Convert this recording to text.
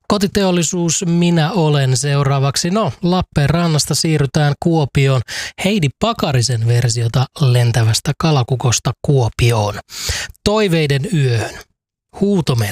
Kotiteollisuus minä olen seuraavaksi. Lappeenrannasta siirrytään Kuopioon. Heidi Pakarisen versiota lentävästä kalakukosta Kuopioon. Toiveiden yöhön. Huutomerkki.